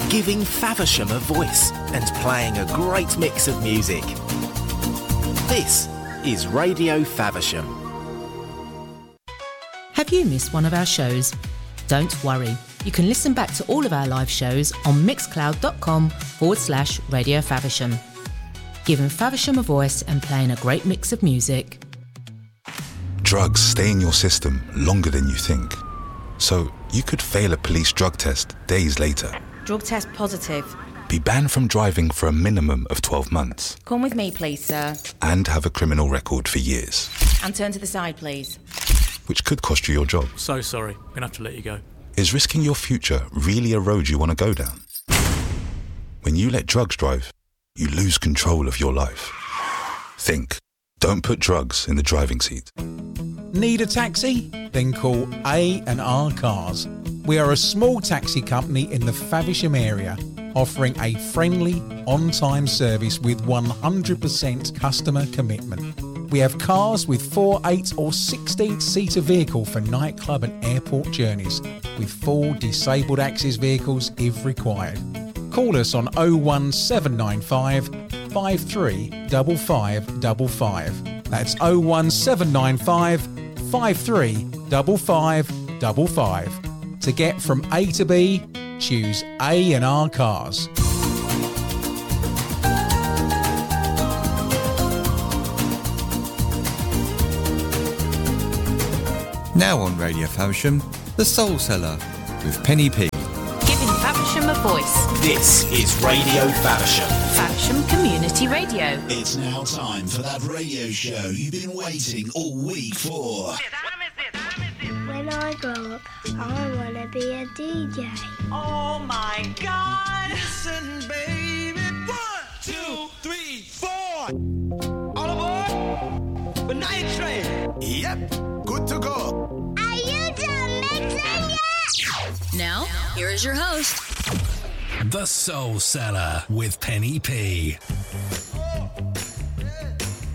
giving Faversham a voice and playing a great mix of music. This is Radio Faversham. Have you missed one of our shows? Don't worry, you can listen back to all of our live shows on mixcloud.com/Radio Faversham. Giving Faversham a voice and playing a great mix of music. Drugs stay in your system longer than you think. So you could fail a police drug test days later. Drug test positive. Be banned from driving for a minimum of 12 months. Come with me, please, sir. And have a criminal record for years. And turn to the side, please. Which could cost you your job. So sorry, I'm going to have to let you go. Is risking your future really a road you want to go down? When you let drugs drive, you lose control of your life. Think. Don't put drugs in the driving seat. Need a taxi? Then call A&R Cars. We are a small taxi company in the Faversham area, offering a friendly, on-time service with 100% customer commitment. We have cars with 4, 8 or 16-seater vehicle for nightclub and airport journeys, with full disabled access vehicles if required. Call us on 01795 535555. That's 01795 535555. To get from A to B, choose A&R Cars. Now on Radio Faversham, The Soul Seller with Penny P. Giving Faversham a voice. This is Radio Faversham. Faversham Community Radio. It's now time for that radio show you've been waiting all week for. When I grow up, I want to be a DJ. Oh my God! Listen, baby. 1, 2, 3, 4. All aboard the night train. Yep, good to go. Are you done mixing yet? Now, here is your host. The Soul Seller with Penny P.